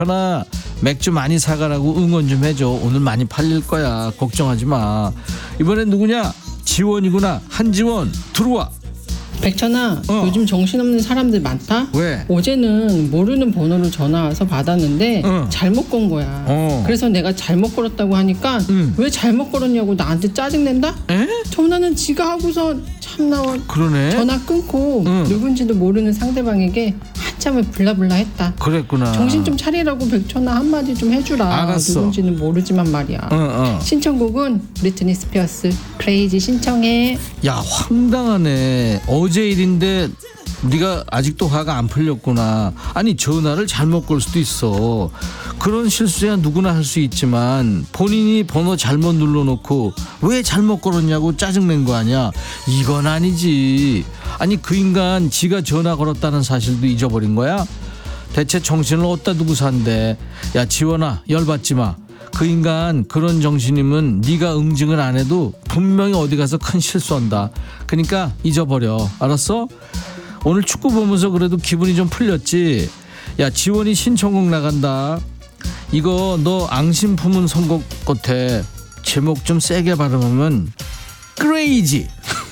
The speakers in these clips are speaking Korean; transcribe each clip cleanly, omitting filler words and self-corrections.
하나 맥주 많이 사가라고 응원 좀 해줘. 오늘 많이 팔릴 거야. 걱정하지 마. 이번엔 누구냐? 지원이구나. 한지원 들어와. 백천아, 요즘 정신없는 사람들 많다? 왜? 어제는 모르는 번호로 전화 와서 받았는데 잘못 건 거야. 그래서 내가 잘못 걸었다고 하니까 왜 잘못 걸었냐고 나한테 짜증낸다? 에? 전화는 지가 하고서 참나 그러네. 전화 끊고 누군지도 모르는 상대방에게 한참을 블라블라 했다. 그랬구나. 정신 좀 차리라고 백천아 한마디 좀 해주라. 알았어. 누군지는 모르지만 말이야. 신청곡은 브리트니 스피어스 크레이지 신청해. 야, 황당하네. 어제 일인데 네가 아직도 화가 안 풀렸구나. 아니, 전화를 잘못 걸 수도 있어. 그런 실수야 누구나 할 수 있지만 본인이 번호 잘못 눌러놓고 왜 잘못 걸었냐고 짜증낸 거 아니야. 이건 아니지. 아니, 그 인간 지가 전화 걸었다는 사실도 잊어버린 거야? 대체 정신을 어디다 두고 산대. 야, 지원아, 열받지 마. 그 인간 그런 정신이면 네가 응징을 안 해도 분명히 어디 가서 큰 실수한다. 그러니까 잊어버려. 알았어? 오늘 축구 보면서 그래도 기분이 좀 풀렸지? 야, 지원이 신청곡 나간다. 이거 너 앙심 품은 선곡 같아. 제목 좀 세게 발음하면 크레이지.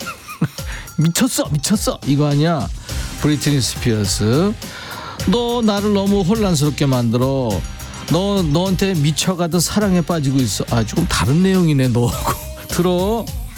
미쳤어 이거 아니야? 브리트니 스피어스. 너 나를 너무 혼란스럽게 만들어. 너한테 미쳐가듯 사랑에 빠지고 있어. 아, 조금 다른 내용이네 너하고. 들어.